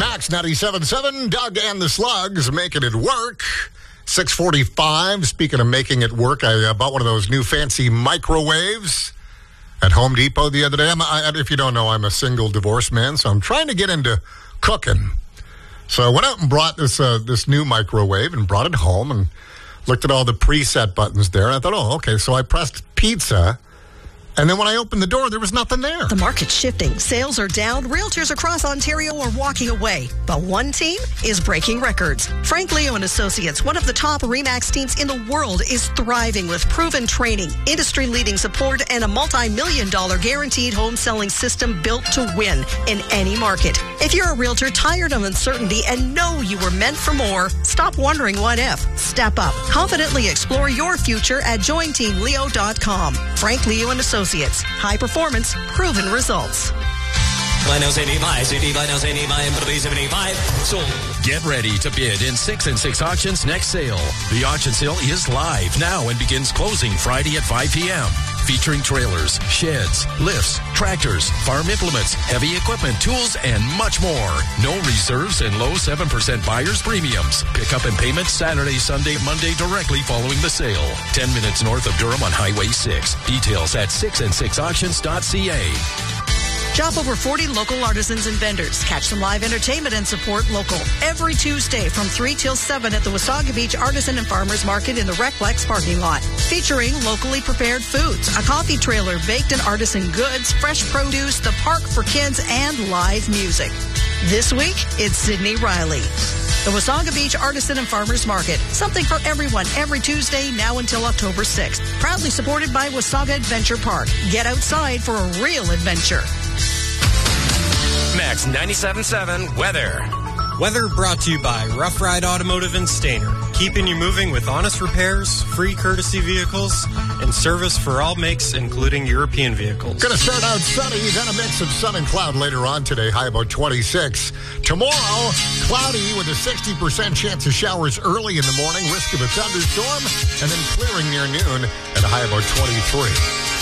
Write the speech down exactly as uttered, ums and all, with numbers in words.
Max ninety-seven point seven, Doug and the Slugs making it work. six forty-five. Speaking of making it work, I uh, bought one of those new fancy microwaves at Home Depot the other day. I'm, I, if you don't know, I'm a single divorced man, so I'm trying to get into cooking. So I went out and brought this uh, this new microwave and brought it home and looked at all the preset buttons there. And I thought, oh, okay. So I pressed pizza. And then when I opened the door, there was nothing there. The market's shifting. Sales are down. Realtors across Ontario are walking away. But one team is breaking records. Frank Leo and Associates, one of the top RE/MAX teams in the world, is thriving with proven training, industry-leading support, and a multi-million dollar guaranteed home selling system built to win in any market. If you're a realtor tired of uncertainty and know you were meant for more, stop wondering what if. Step up. Confidently explore your future at join team leo dot com. Frank Leo and Associates. High performance, proven results. Get ready to bid in six and six Auctions next sale. The auction sale is live now and begins closing Friday at five p.m. Featuring trailers, sheds, lifts, tractors, farm implements, heavy equipment, tools, and much more. No reserves and low seven percent buyer's premiums. Pick up and payment Saturday, Sunday, Monday directly following the sale. ten minutes north of Durham on Highway six. Details at six and six auctions dot c a. Shop over forty local artisans and vendors. Catch some live entertainment and support local. Every Tuesday from three till seven at the Wasaga Beach Artisan and Farmers Market in the Reclex parking lot. Featuring locally prepared foods, a coffee trailer, baked and artisan goods, fresh produce, the park for kids, and live music. This week, it's Sydney Riley. The Wasaga Beach Artisan and Farmers Market. Something for everyone every Tuesday now until October sixth. Proudly supported by Wasaga Adventure Park. Get outside for a real adventure. Max ninety-seven point seven weather. Weather brought to you by Rough Ride Automotive and Stainer. Keeping you moving with honest repairs, free courtesy vehicles, and service for all makes, including European vehicles. Going to start out sunny, then a mix of sun and cloud later on today, high about twenty-six. Tomorrow, cloudy with a sixty percent chance of showers early in the morning, risk of a thunderstorm, and then clearing near noon at a high about twenty-three.